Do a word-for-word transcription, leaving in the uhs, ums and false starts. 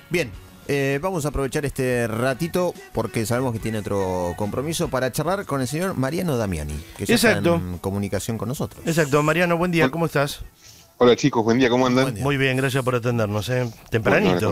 Bien, eh, vamos a aprovechar este ratito porque sabemos que tiene otro compromiso para charlar con el señor Mariano Damiani, que ya Exacto. está en comunicación con nosotros. Exacto, Mariano, buen día, ¿cómo estás? Hola chicos, buen día, ¿cómo andan? Buen día. Muy bien, gracias por atendernos, ¿eh? Tempranito. Bueno,